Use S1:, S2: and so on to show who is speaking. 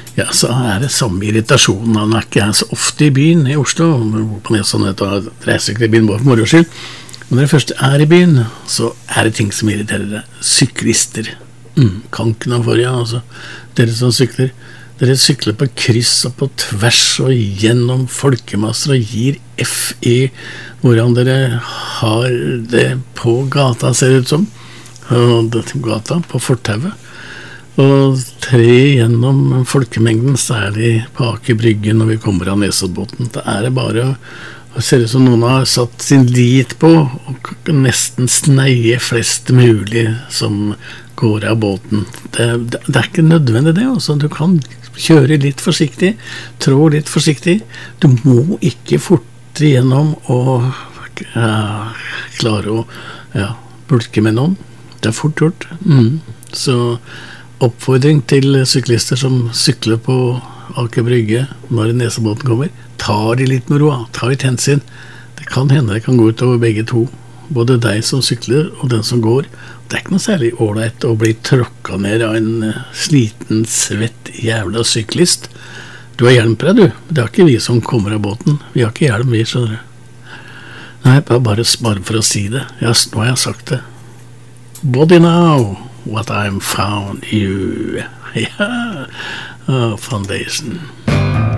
S1: Ja, så det samme irritasjon. Han ikke jeg så ofte i byen i Oslo, på Nesodden og reiser ikke til byen bare for moro skyld. Men når jeg først i byen, så det ting som irriterer deg. Syklister. Kan ikke noe for, ja, altså. Dere som sykler. Dere sykler på kryss og på tvers og gjennom folkemasser og gir F i hvordan dere har det på gata, ser det ut som. Og gata på fortauet. Og tre gjennom folkemengden, særlig på Aker Brygge når vi kommer av Nesoddbåten. Da det bare å se ut som noen har satt sin lit på og nesten sneie flest mulig som går av båten. Det ikke nødvendig det, altså. Du kan kjøre litt forsiktig, trå litt forsiktig. Du må ikke forte gjennom og klare å bulke med noen. Det fort gjort. Så oppfordring til syklister som sykler på Aker Brygge når Nesoddbåten kommer. Ta de litt med ro, ta litt hensyn. Det kan hende det kan gå ut over begge to. Både deg som sykler og den som går. Det ikke noe særlig ålreit å bli tråkket ned av en sliten, svett jævla syklist. Du har hjelm på deg, du. Det ikke vi som kommer av båten. Vi har ikke hjelm, vi, skjønner du. Nei, bare for å si det. Nå har jeg sagt det. Body now, what I'm found you. Ja, foundation.